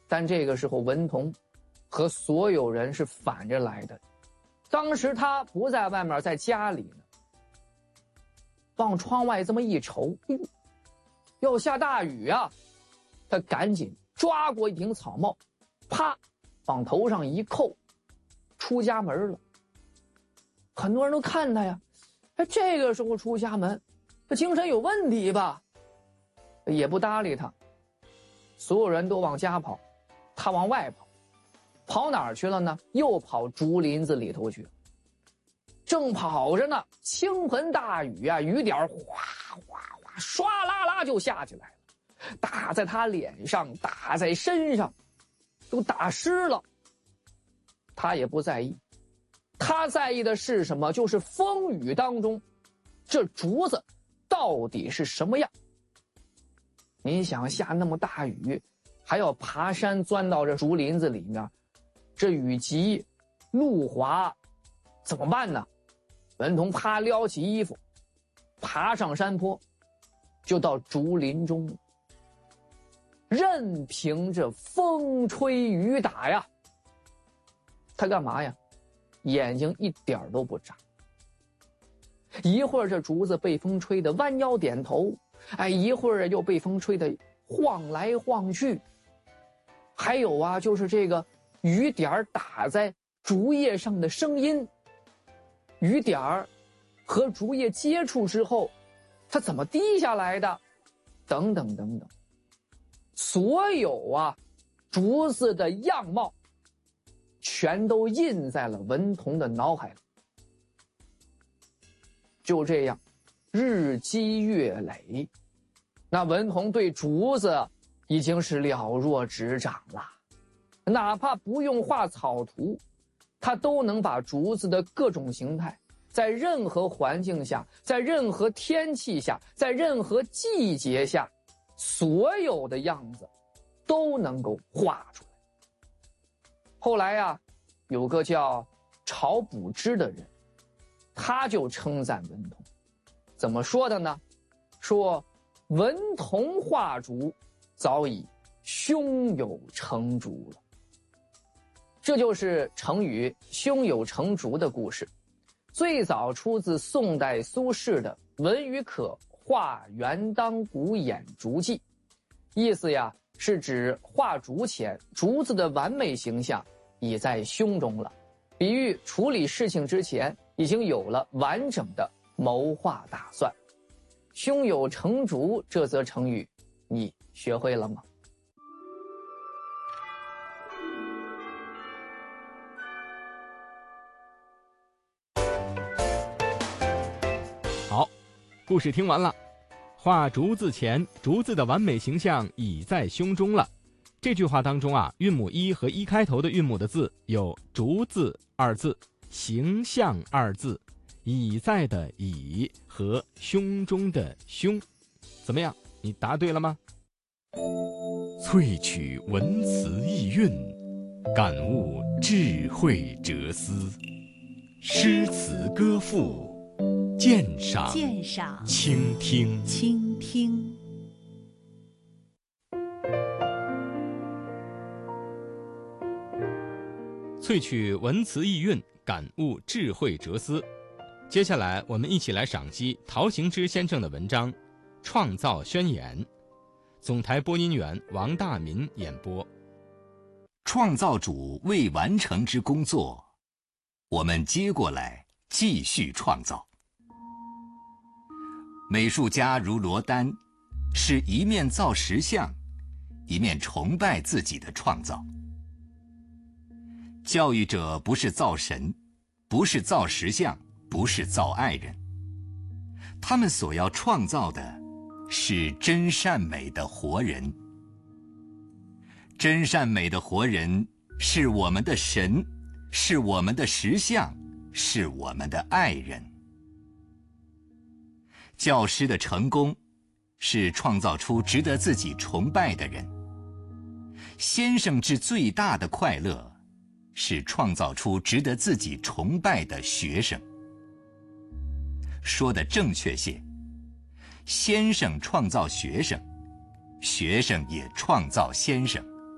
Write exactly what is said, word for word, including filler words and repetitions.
但这个时候文同和所有人是反着来的。当时他不在外面，在家里呢，往窗外这么一瞅，哎呦，要下大雨啊！他赶紧抓过一顶草帽，啪，往头上一扣，出家门了。很多人都看他呀，哎，这个时候出家门，这精神有问题吧？也不搭理他。所有人都往家跑，他往外跑，跑哪儿去了呢？又跑竹林子里头去。正跑着呢，倾盆大雨啊，雨点哗哗哗，唰啦啦就下起来了，打在他脸上，打在身上，都打湿了。他也不在意，他在意的是什么？就是风雨当中，这竹子到底是什么样？你想下那么大雨，还要爬山钻到这竹林子里面，这雨急路滑，怎么办呢？文同啪撩起衣服，爬上山坡，就到竹林中了。任凭着风吹雨打呀，他干嘛呀？眼睛一点都不眨。一会儿这竹子被风吹得弯腰点头，哎，一会儿又被风吹得晃来晃去。还有啊，就是这个雨点打在竹叶上的声音，雨点儿和竹叶接触之后，它怎么滴下来的？等等等等，所有啊，竹子的样貌，全都印在了文同的脑海里。就这样，日积月累，那文同对竹子已经是了若指掌了，哪怕不用画草图，他都能把竹子的各种形态，在任何环境下，在任何天气下，在任何季节下，所有的样子都能够画出来。后来呀，有个叫晁补之的人，他就称赞文同，怎么说的呢？说文同画竹，早已胸有成竹了。这就是成语胸有成竹的故事，最早出自宋代苏轼的《文与可画元当鼓眼竹记》，意思呀是指画竹前，竹子的完美形象已在胸中了，比喻处理事情之前已经有了完整的谋划打算。胸有成竹这则成语，你学会了吗？ 好，故事听完了。画竹字前，竹子的完美形象已在胸中了。这句话当中啊，韵母一和一开头的韵母的字有竹字二字、形象二字、已在的已和胸中的胸。怎么样，你答对了吗？萃取文辞意蕴，感悟智慧哲思，诗词歌赋，鉴赏鉴赏倾听倾听。 萃取文辞意蕴，感悟智慧哲思。接下来我们一起来赏析陶行知先生的文章《创造宣言》。总台播音员王大民演播。 创造主未完成之工作，我们接过来继续创造。美术家如罗丹，是一面造石像，一面崇拜自己的创造。教育者不是造神，不是造石像，不是造爱人，他们所要创造的是真善美的活人。真善美的活人是我们的神，是我们的石像，是我们的爱人。教师的成功是创造出值得自己崇拜的人。先生之最大的快乐是创造出值得自己崇拜的学生。说的正确些，先生创造学生，学生也创造先生。